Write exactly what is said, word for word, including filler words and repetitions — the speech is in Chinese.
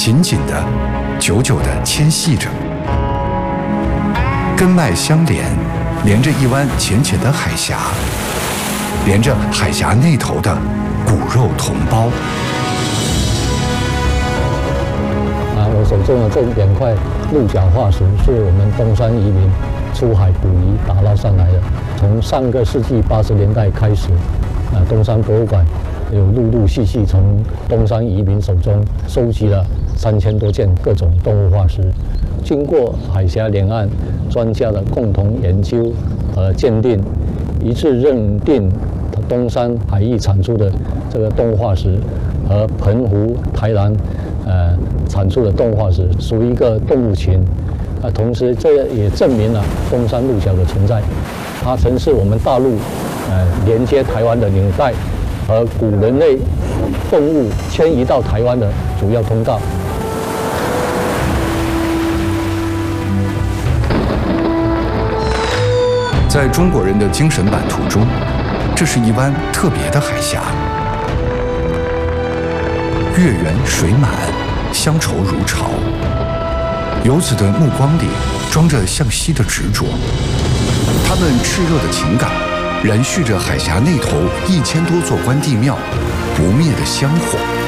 紧紧的、久久的牵系着，根脉相连，连着一湾浅浅的海峡，连着海峡那头的骨肉同胞。 啊，我手中的这两块鹿角化石是我们东山移民出海捕鱼打捞上来的。从上个世纪八十年代开始，啊，东山博物馆有陆陆续续从东山移民手中收集了三千多件各种动物化石。经过海峡两岸专家的共同研究和鉴定，一致认定东山海域产出的这个动物化石和澎湖、台南呃产出的动物化石属于一个动物群。啊，同时这也证明了东山鹿角的存在，它曾是我们大陆呃连接台湾的纽带和古人类动物迁移到台湾的主要通道。 在中国人的精神版图中，这是一湾特别的海峡，月圆水满，乡愁如潮。游子的目光里装着向西的执着，他们炽热的情感燃续着海峡那头一千多座关帝庙不灭的香火。